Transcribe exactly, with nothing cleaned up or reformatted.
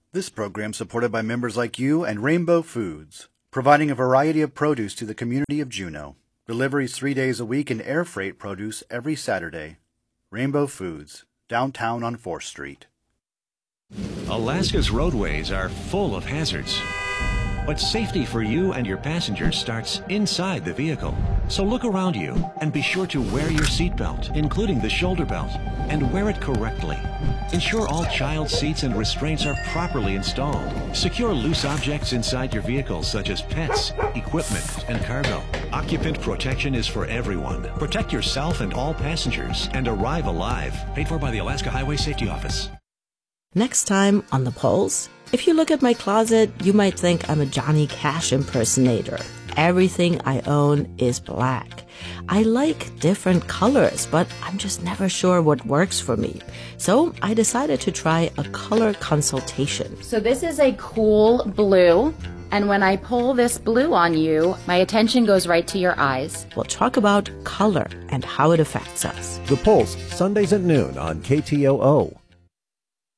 This program supported by members like you and Rainbow Foods, providing a variety of produce to the community of Juneau. Deliveries three days a week and air freight produce every Saturday. Rainbow Foods, downtown on fourth Street. Alaska's roadways are full of hazards. But safety for you and your passengers starts inside the vehicle. So look around you and be sure to wear your seatbelt, including the shoulder belt, and wear it correctly. Ensure all child seats and restraints are properly installed. Secure loose objects inside your vehicle, such as pets, equipment, and cargo. Occupant protection is for everyone. Protect yourself and all passengers and arrive alive. Paid for by the Alaska Highway Safety Office. Next time on The Pulse, if you look at my closet, you might think I'm a Johnny Cash impersonator. Everything I own is black. I like different colors, but I'm just never sure what works for me. So I decided to try a color consultation. So this is a cool blue. And when I pull this blue on you, my attention goes right to your eyes. We'll talk about color and how it affects us. The Pulse, Sundays at noon on K T O O.